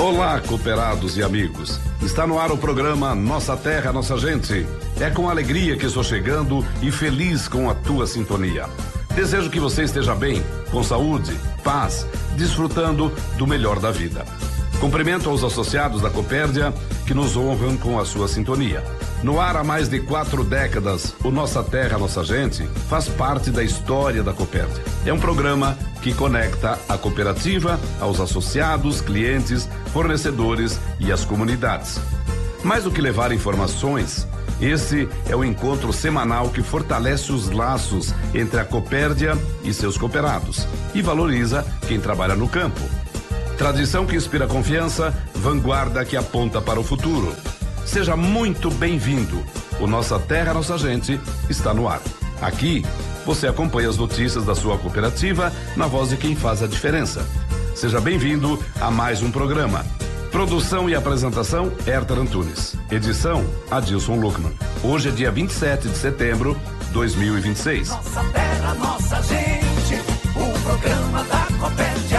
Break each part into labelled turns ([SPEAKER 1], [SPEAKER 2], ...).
[SPEAKER 1] Olá, cooperados e amigos. Está no ar o programa Nossa Terra, Nossa Gente. É com alegria que estou chegando e feliz com a tua sintonia. Desejo que você esteja bem, com saúde, paz, desfrutando do melhor da vida. Cumprimento aos associados da Copérdia que nos honram com a sua sintonia. No ar há mais de 4 décadas, o Nossa Terra, Nossa Gente faz parte da história da Copérdia. É um programa que conecta a cooperativa aos associados, clientes, fornecedores e as comunidades. Mais do que levar informações, esse é o encontro semanal que fortalece os laços entre a Copérdia e seus cooperados e valoriza quem trabalha no campo. Tradição que inspira confiança, vanguarda que aponta para o futuro. Seja muito bem-vindo. O Nossa Terra, Nossa Gente está no ar. Aqui, você acompanha as notícias da sua cooperativa na voz de quem faz a diferença. Seja bem-vindo a mais um programa. Produção e apresentação, Herter Antunes. Edição, Adilson Luckman. Hoje é dia 27 de setembro de 2026.
[SPEAKER 2] Nossa Terra, Nossa Gente, o programa da Copérdia.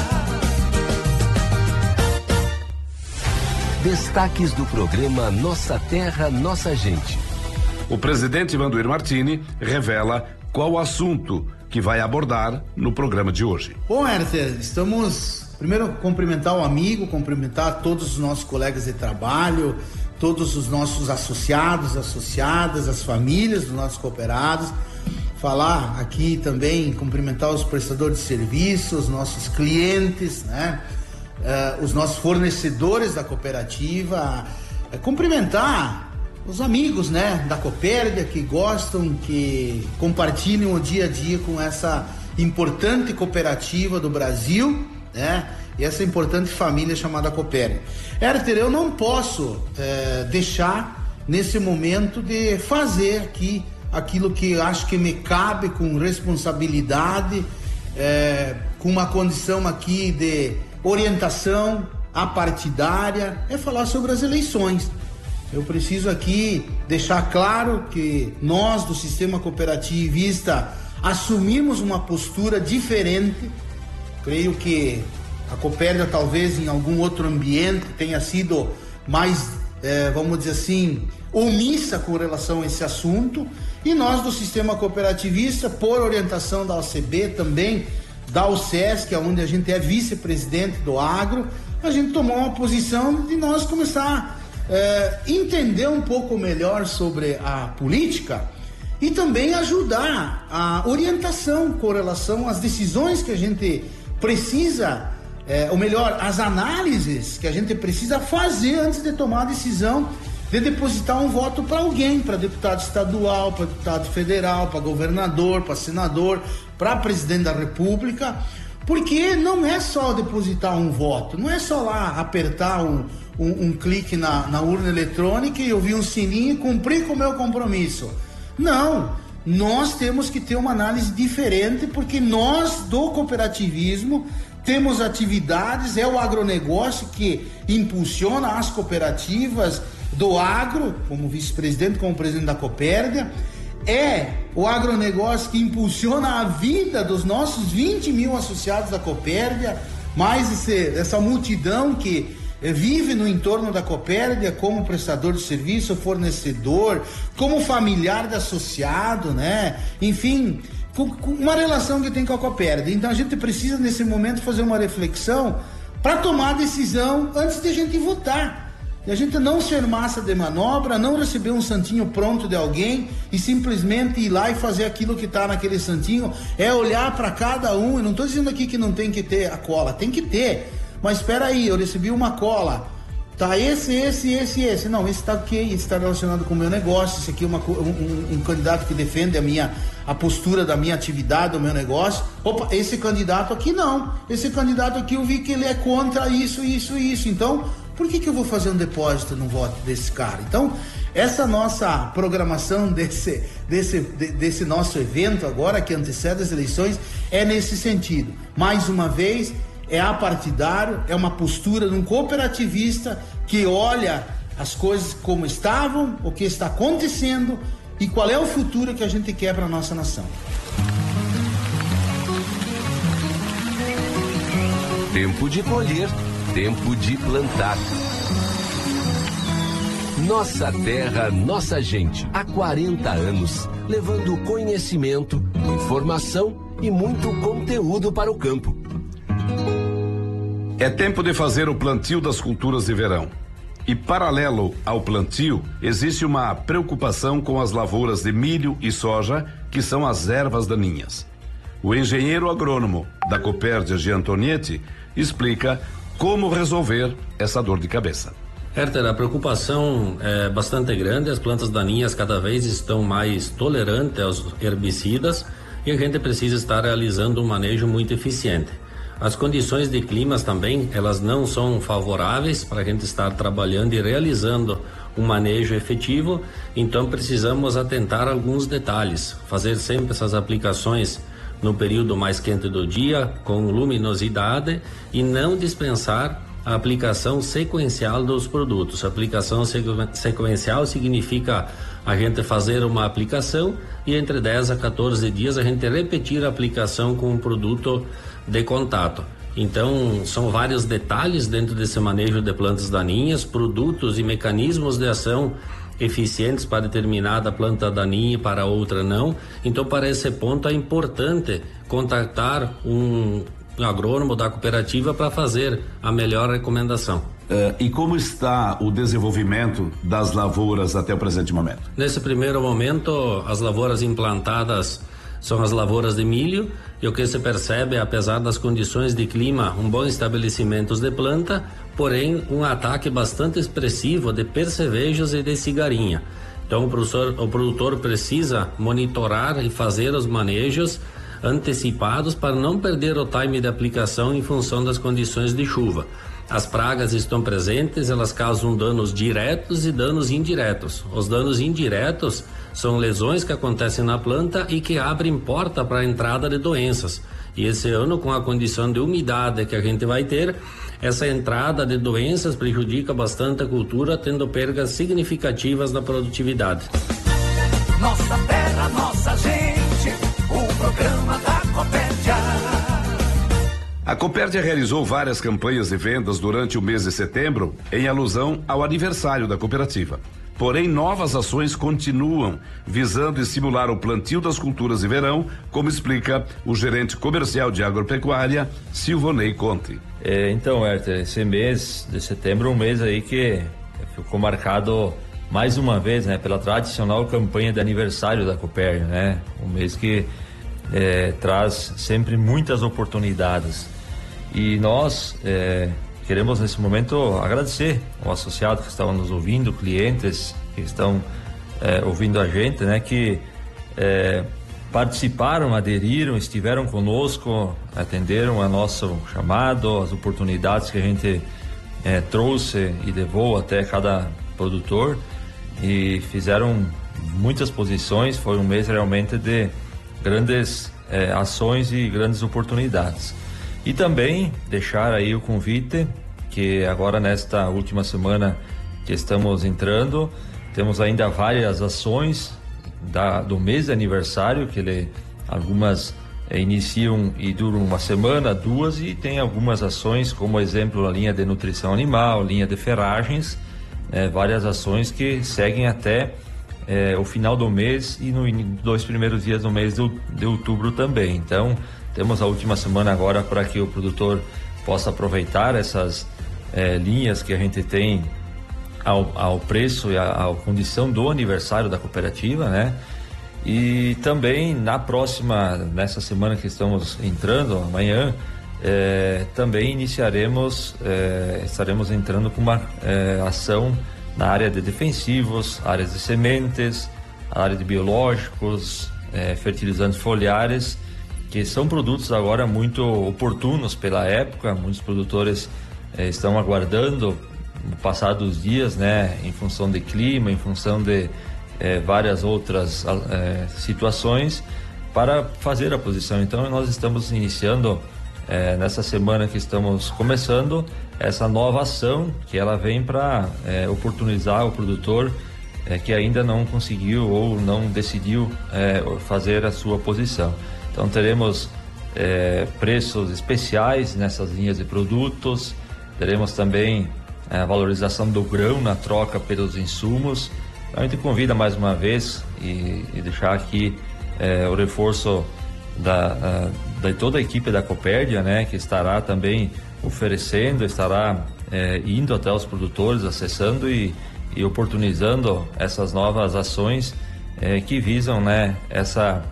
[SPEAKER 3] Destaques do programa Nossa Terra, Nossa Gente.
[SPEAKER 1] O presidente Vanduir Martini revela qual o assunto que vai abordar no programa de hoje.
[SPEAKER 4] Bom, Herter, estamos... Primeiro, cumprimentar o amigo, cumprimentar todos os nossos colegas de trabalho, todos os nossos associados, associadas, as famílias dos nossos cooperados. Falar aqui também, cumprimentar os prestadores de serviço, os nossos clientes, né? Os nossos fornecedores da cooperativa, cumprimentar os amigos, né, da Copérdia que gostam, que compartilham o dia a dia com essa importante cooperativa do Brasil, né, e essa importante família chamada Copérdia. Herter, eu não posso deixar nesse momento de fazer aqui aquilo que eu acho que me cabe com responsabilidade, com uma condição aqui de orientação apartidária, é falar sobre as eleições. Eu preciso aqui deixar claro que nós do sistema cooperativista assumimos uma postura diferente. Creio que a Copérdia talvez em algum outro ambiente tenha sido mais, vamos dizer assim, omissa com relação a esse assunto, e nós do sistema cooperativista, por orientação da OCB também, da UCESC, onde a gente é vice-presidente do agro, a gente tomou uma posição de nós começar a entender um pouco melhor sobre a política e também ajudar a orientação com relação às decisões que a gente precisa, ou melhor, as análises que a gente precisa fazer antes de tomar a decisão de depositar um voto para alguém, para deputado estadual, para deputado federal, para governador, para senador, para presidente da República, porque não é só depositar um voto, não é só lá apertar um clique na urna eletrônica e ouvir um sininho e cumprir com o meu compromisso. Não, nós temos que ter uma análise diferente, porque nós do cooperativismo temos atividades, é o agronegócio que impulsiona as cooperativas do agro, como vice-presidente, como presidente da Copérdia, é o agronegócio que impulsiona a vida dos nossos 20 mil associados da Copérdia, mais essa multidão que vive no entorno da Copérdia como prestador de serviço, fornecedor, como familiar de associado, né? Enfim, com uma relação que tem com a Copérdia. Então a gente precisa nesse momento fazer uma reflexão para tomar a decisão antes de a gente votar. E a gente não ser massa de manobra, não receber um santinho pronto de alguém e simplesmente ir lá e fazer aquilo que está naquele santinho, é olhar para cada um. Eu não estou dizendo aqui que não tem que ter a cola, tem que ter. Mas espera aí, eu recebi uma cola, tá esse. Não, esse tá ok, esse está relacionado com o meu negócio, esse aqui é um candidato que defende a postura da minha atividade, do meu negócio. Opa, esse candidato aqui não. Esse candidato aqui eu vi que ele é contra isso. Então, por que eu vou fazer um depósito no voto desse cara? Então, essa nossa programação desse nosso evento agora, que antecede as eleições, é nesse sentido. Mais uma vez, é apartidário, é uma postura de um cooperativista que olha as coisas como estavam, o que está acontecendo e qual é o futuro que a gente quer para a nossa nação.
[SPEAKER 3] Tempo de colher tempo de plantar. Nossa terra, nossa gente. Há 40 anos, levando conhecimento, informação e muito conteúdo para o campo.
[SPEAKER 1] É tempo de fazer o plantio das culturas de verão. E paralelo ao plantio, existe uma preocupação com as lavouras de milho e soja, que são as ervas daninhas. O engenheiro agrônomo da Copérdia de Antonietti explica como resolver essa dor de cabeça.
[SPEAKER 5] Herter, a preocupação é bastante grande, as plantas daninhas cada vez estão mais tolerantes aos herbicidas e a gente precisa estar realizando um manejo muito eficiente. As condições de climas também, elas não são favoráveis para a gente estar trabalhando e realizando um manejo efetivo, então precisamos atentar a alguns detalhes, fazer sempre essas aplicações no período mais quente do dia, com luminosidade, e não dispensar a aplicação sequencial dos produtos. A aplicação sequencial significa a gente fazer uma aplicação e entre 10 a 14 dias a gente repetir a aplicação com um produto de contato. Então, são vários detalhes dentro desse manejo de plantas daninhas, produtos e mecanismos de ação eficientes para determinada planta daninha e para outra não. Então, para esse ponto é importante contactar um agrônomo da cooperativa para fazer a melhor recomendação.
[SPEAKER 1] E como está o desenvolvimento das lavouras até o presente momento?
[SPEAKER 5] Nesse primeiro momento, as lavouras implantadas são as lavouras de milho, e o que se percebe, apesar das condições de clima, um bom estabelecimento de planta, porém um ataque bastante expressivo de percevejos e de cigarinha. Então o produtor precisa monitorar e fazer os manejos antecipados para não perder o time de aplicação em função das condições de chuva. As pragas estão presentes, elas causam danos diretos e danos indiretos. Os danos indiretos são lesões que acontecem na planta e que abrem porta para a entrada de doenças. E esse ano, com a condição de umidade que a gente vai ter, essa entrada de doenças prejudica bastante a cultura, tendo perdas significativas na produtividade.
[SPEAKER 2] Nossa terra, nossa gente, o programa da Copérdia.
[SPEAKER 1] A Copérdia realizou várias campanhas de vendas durante o mês de setembro em alusão ao aniversário da cooperativa. Porém, novas ações continuam visando estimular o plantio das culturas de verão, como explica o gerente comercial de agropecuária, Silvonei Conte.
[SPEAKER 6] Então, Herter, esse mês de setembro é um mês aí que ficou marcado mais uma vez, né, pela tradicional campanha de aniversário da Copérdia, né? Um mês que traz sempre muitas oportunidades. E nós queremos nesse momento agradecer ao associado que estava nos ouvindo, clientes que estão ouvindo a gente, né, que participaram, aderiram, estiveram conosco, atenderam a nosso chamado, as oportunidades que a gente trouxe e levou até cada produtor e fizeram muitas posições. Foi um mês realmente de grandes ações e grandes oportunidades. E também deixar aí o convite que agora nesta última semana que estamos entrando, temos ainda várias ações do mês de aniversário, que algumas iniciam e duram uma semana, duas, e tem algumas ações, como exemplo a linha de nutrição animal, linha de ferragens, várias ações que seguem até o final do mês e nos 2 primeiros dias do mês de outubro também. Então, temos a última semana agora para que o produtor possa aproveitar essas linhas que a gente tem ao preço e à condição do aniversário da cooperativa, né? E também nessa semana que estamos entrando, amanhã, também estaremos entrando com uma ação na área de defensivos, áreas de sementes, área de biológicos, fertilizantes foliares, que são produtos agora muito oportunos pela época. Muitos produtores estão aguardando no passar dos dias, né, em função de clima, em função de várias outras situações, para fazer a posição. Então nós estamos iniciando nessa semana que estamos começando essa nova ação, que ela vem para oportunizar o produtor que ainda não conseguiu ou não decidiu fazer a sua posição. Então teremos preços especiais nessas linhas de produtos, Teremos também a valorização do grão na troca pelos insumos. A gente convida mais uma vez e deixar aqui o reforço de toda a equipe da Copérdia, né, que estará também oferecendo, estará indo até os produtores, acessando e oportunizando essas novas ações que visam, né, essa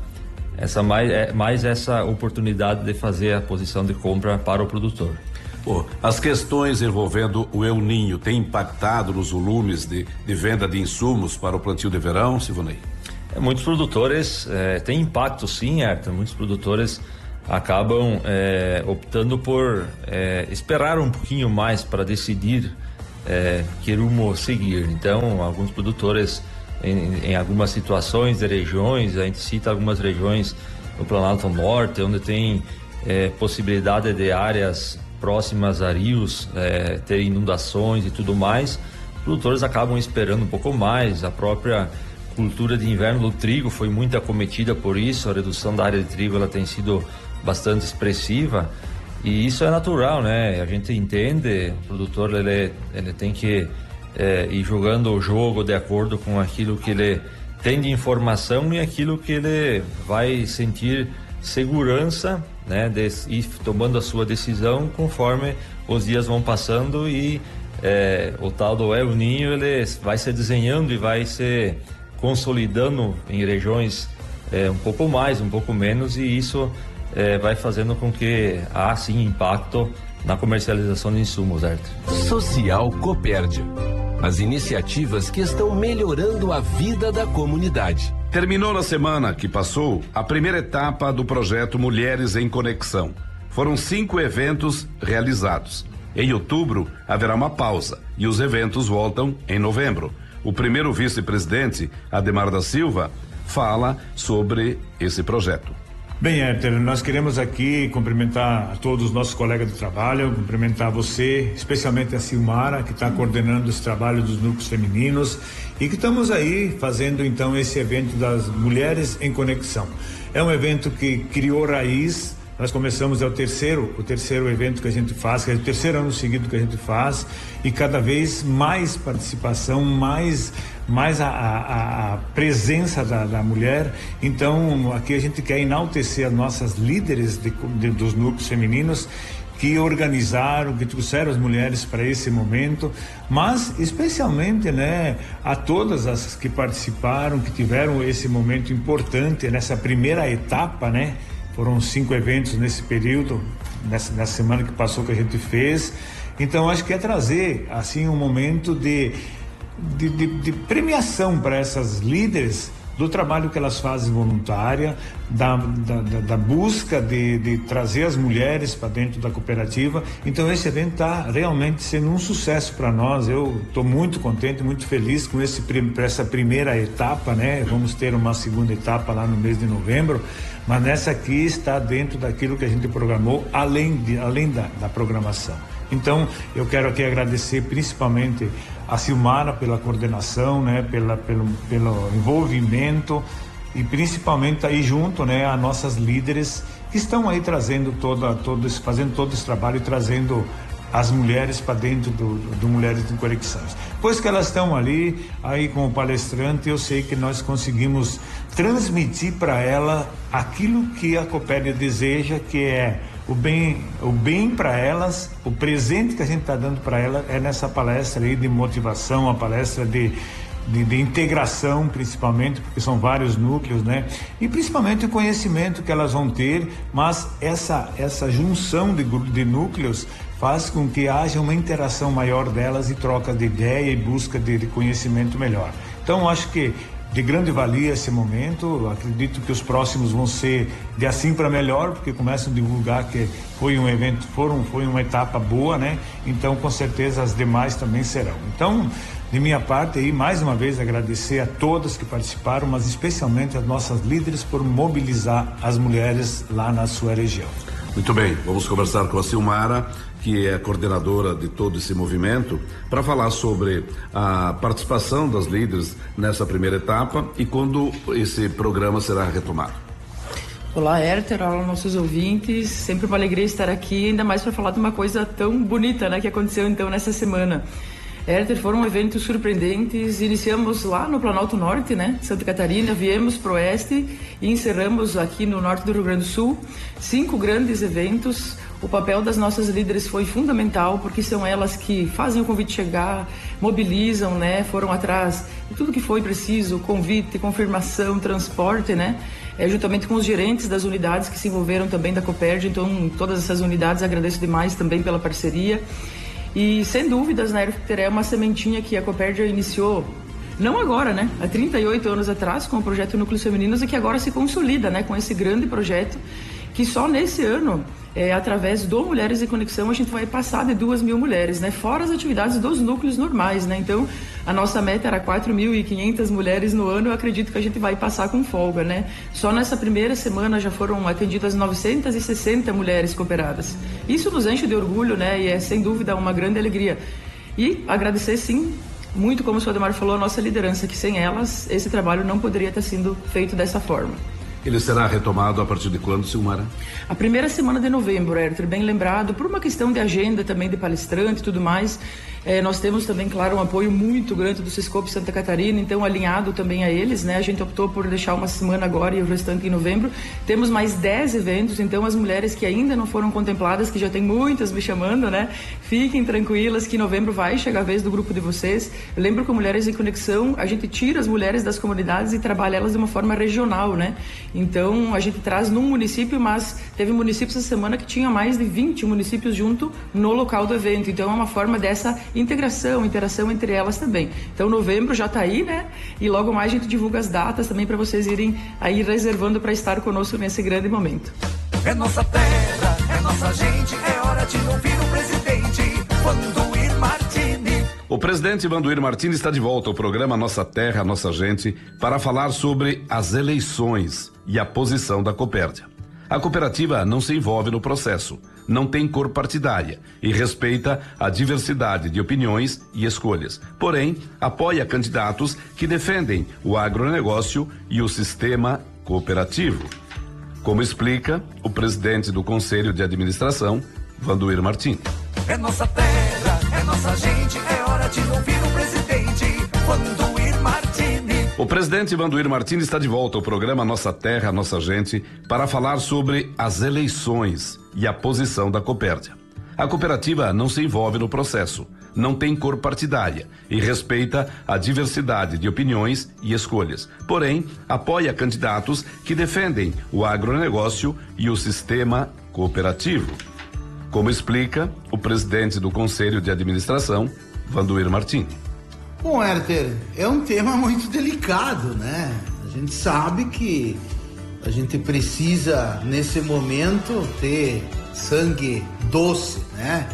[SPEAKER 6] oportunidade de fazer a posição de compra para o produtor.
[SPEAKER 1] As questões envolvendo o El Ninho têm impactado nos volumes de venda de insumos para o plantio de verão, Silvonei?
[SPEAKER 6] Muitos produtores têm impacto, sim, Ayrton. Muitos produtores acabam optando por esperar um pouquinho mais para decidir que rumo seguir. Então, alguns produtores, em algumas situações de regiões, a gente cita algumas regiões no Planalto Norte, onde tem possibilidade de áreas próximas a rios ter inundações e tudo mais. Os produtores acabam esperando um pouco mais. A própria cultura de inverno do trigo foi muito acometida por isso. A redução da área de trigo ela tem sido bastante expressiva e isso é natural, né? A gente entende, o produtor ele tem que ir jogando o jogo de acordo com aquilo que ele tem de informação e aquilo que ele vai sentir segurança, né, de ir tomando a sua decisão conforme os dias vão passando e o tal do El Ninho ele vai se desenhando e vai se consolidando em regiões um pouco mais, um pouco menos, e isso vai fazendo com que há sim impacto na comercialização de insumos, certo?
[SPEAKER 3] Social Copérdia. As iniciativas que estão melhorando a vida da comunidade.
[SPEAKER 1] Terminou na semana que passou a primeira etapa do projeto Mulheres em Conexão. Foram 5 eventos realizados. Em outubro haverá uma pausa e os eventos voltam em novembro. O primeiro vice-presidente, Ademar da Silva, fala sobre esse projeto.
[SPEAKER 7] Bem, Héctor, nós queremos aqui cumprimentar a todos os nossos colegas de trabalho, cumprimentar você, especialmente a Silmara, que está coordenando esse trabalho dos núcleos femininos e que estamos aí fazendo então esse evento das Mulheres em Conexão. É um evento que criou raiz. Nós começamos, é o terceiro evento que a gente faz, que é o terceiro ano seguido que a gente faz, e cada vez mais participação, mais a presença da mulher. Então, aqui a gente quer enaltecer as nossas líderes dos núcleos femininos que organizaram, que trouxeram as mulheres para esse momento, mas especialmente, né, a todas as que participaram, que tiveram esse momento importante nessa primeira etapa, né? Foram 5 eventos nesse período, nessa semana que passou que a gente fez. Então, acho que é trazer, assim, um momento de premiação para essas líderes do trabalho que elas fazem voluntária, da busca de trazer as mulheres para dentro da cooperativa. Então, esse evento está realmente sendo um sucesso para nós. Eu estou muito contente, muito feliz com essa primeira etapa, né? Vamos ter uma segunda etapa lá no mês de novembro, mas nessa aqui está dentro daquilo que a gente programou, além da programação. Então, eu quero aqui agradecer principalmente a Silmara pela coordenação, né, pelo envolvimento e principalmente aí junto, né, a nossas líderes que estão aí trazendo fazendo todo esse trabalho e trazendo as mulheres para dentro do Mulheres em Conexões. Pois que elas estão ali, aí como palestrante, eu sei que nós conseguimos transmitir para ela aquilo que a Copérdia deseja, que é o bem para elas. O presente que a gente está dando para elas é nessa palestra aí de motivação, a palestra de integração, principalmente, porque são vários núcleos, né? E principalmente o conhecimento que elas vão ter, mas essa junção de núcleos faz com que haja uma interação maior delas e troca de ideia e busca de conhecimento melhor. Então, acho que de grande valia esse momento. Acredito que os próximos vão ser de assim para melhor, porque começam a divulgar que foi um evento, foi uma etapa boa, né? Então, com certeza as demais também serão. Então, de minha parte aí, mais uma vez agradecer a todas que participaram, mas especialmente as nossas líderes por mobilizar as mulheres lá na sua região.
[SPEAKER 1] Muito bem, vamos conversar com a Silmara, que é a coordenadora de todo esse movimento, para falar sobre a participação das líderes nessa primeira etapa e quando esse programa será retomado.
[SPEAKER 8] Olá, Herter, olá, nossos ouvintes. Sempre uma alegria estar aqui, ainda mais para falar de uma coisa tão bonita, né, que aconteceu então nessa semana. Herter, foram eventos surpreendentes. Iniciamos lá no Planalto Norte, né, Santa Catarina, viemos para o Oeste e encerramos aqui no Norte do Rio Grande do Sul. 5 grandes eventos. O papel das nossas líderes foi fundamental, porque são elas que fazem o convite chegar, mobilizam, né, foram atrás de tudo que foi preciso, convite, confirmação, transporte, né, juntamente com os gerentes das unidades que se envolveram também da Copérdia. Então, todas essas unidades, agradeço demais também pela parceria. E, sem dúvidas, né, Herter, é uma sementinha que a Copérdia iniciou, não agora, né, há 38 anos atrás, com o projeto Núcleos Femininos, e que agora se consolida, né, com esse grande projeto, que só nesse ano, através do Mulheres em Conexão, a gente vai passar de 2.000 mulheres, né? Fora as atividades dos núcleos normais, né? Então, a nossa meta era 4.500 mulheres no ano. Eu acredito que a gente vai passar com folga, né? Só nessa primeira semana já foram atendidas 960 mulheres cooperadas. Isso nos enche de orgulho, né? E é, sem dúvida, uma grande alegria. E agradecer, sim, muito, como o senhor Ademar falou, a nossa liderança, que sem elas, esse trabalho não poderia ter sido feito dessa forma.
[SPEAKER 1] Ele será retomado a partir de quando, Silmara?
[SPEAKER 8] A primeira semana de novembro, Herter, bem lembrado, por uma questão de agenda também de palestrante e tudo mais. Nós temos também, claro, um apoio muito grande do Sescope Santa Catarina, então alinhado também a eles, né? A gente optou por deixar uma semana agora e o restante em novembro. Temos mais 10 eventos, então as mulheres que ainda não foram contempladas, que já tem muitas me chamando, né? Fiquem tranquilas que em novembro vai chegar a vez do grupo de vocês. Eu lembro que o Mulheres em Conexão, a gente tira as mulheres das comunidades e trabalha elas de uma forma regional, né? Então a gente traz num município, mas teve municípios essa semana que tinha mais de 20 municípios junto no local do evento. Então é uma forma dessa integração, interação entre elas também. Então novembro já está aí, né? E logo mais a gente divulga as datas também para vocês irem aí reservando para estar conosco nesse grande momento.
[SPEAKER 2] É nossa terra, é nossa gente, é hora de ouvir o presidente Vanduir Martini.
[SPEAKER 1] O presidente Vanduir Martini está de volta ao programa Nossa Terra, Nossa Gente, para falar sobre as eleições e a posição da Copérdia. A cooperativa não se envolve no processo, não tem cor partidária e respeita a diversidade de opiniões e escolhas. Porém, apoia candidatos que defendem o agronegócio e o sistema cooperativo. Como explica o presidente do Conselho de Administração, Vanduir Martini.
[SPEAKER 2] É nossa terra, é nossa gente, é hora de ouvir o presidente Vanduir Martini.
[SPEAKER 1] O presidente Vanduir Martini está de volta ao programa Nossa Terra, Nossa Gente, para falar sobre as eleições e a posição da Copérdia. A cooperativa não se envolve no processo, não tem cor partidária e respeita a diversidade de opiniões e escolhas. Porém, apoia candidatos que defendem o agronegócio e o sistema cooperativo. Como explica o presidente do Conselho de Administração, Vanduir Martini.
[SPEAKER 4] Bom, Herter, é um tema muito delicado, né? A gente sabe que a gente precisa, nesse momento, ter sangue doce, né?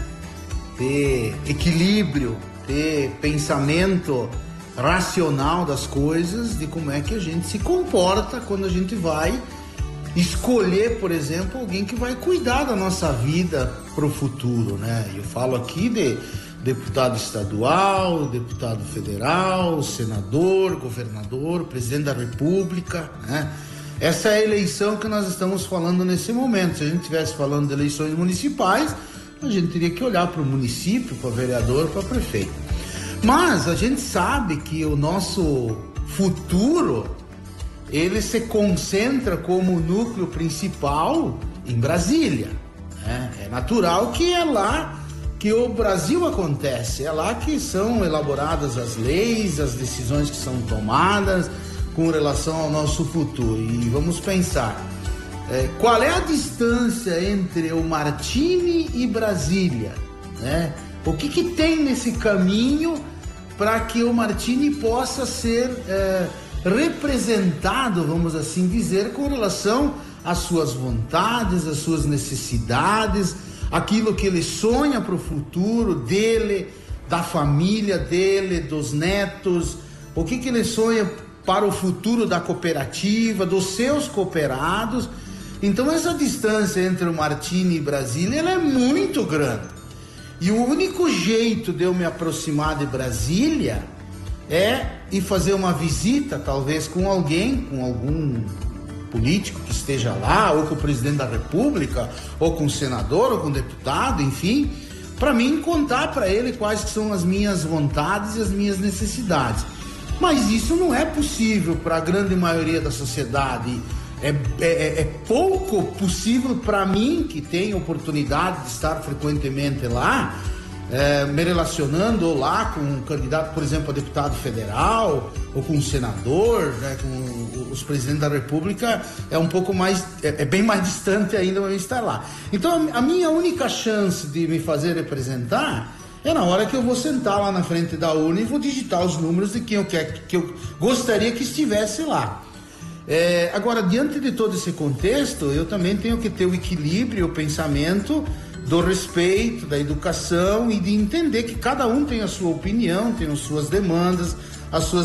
[SPEAKER 4] Ter equilíbrio, ter pensamento racional das coisas, de como é que a gente se comporta quando a gente vai escolher, por exemplo, alguém que vai cuidar da nossa vida para o futuro, né? Eu falo aqui de deputado estadual, deputado federal, senador, governador, presidente da República, né? Essa é a eleição que nós estamos falando nesse momento. Se a gente estivesse falando de eleições municipais, a gente teria que olhar para o município, para vereador, para prefeito. Mas a gente sabe que o nosso futuro, ele se concentra como núcleo principal em Brasília, né? É natural que é lá que o Brasil acontece, é lá que são elaboradas as leis, as decisões que são tomadas com relação ao nosso futuro. E vamos pensar, qual é a distância entre o Martini e Brasília, né? O que tem nesse caminho para que o Martini possa ser representado, vamos assim dizer, com relação às suas vontades, às suas necessidades, aquilo que ele sonha para o futuro dele, da família dele, dos netos, o que ele sonha para o futuro da cooperativa, dos seus cooperados. Então essa distância entre o Martini e Brasília, ela é muito grande. E o único jeito de eu me aproximar de Brasília é ir fazer uma visita, talvez com alguém, com algum político que esteja lá, ou com o presidente da República, ou com o senador, ou com o deputado, enfim, para mim contar para ele quais são as minhas vontades e as minhas necessidades. Mas isso não é possível para a grande maioria da sociedade. É pouco possível para mim, que tenho oportunidade de estar frequentemente lá, me relacionando lá com um candidato, por exemplo, a deputado federal, ou com um senador, né, com os presidentes da República, é um pouco mais, é bem mais distante ainda para eu estar lá. Então, a minha única chance de me fazer representar é na hora que eu vou sentar lá na frente da urna e vou digitar os números de quem que eu gostaria que estivesse lá. Agora, diante de todo esse contexto, eu também tenho que ter o equilíbrio, o pensamento do respeito, da educação e de entender que cada um tem a sua opinião, tem as suas demandas, as suas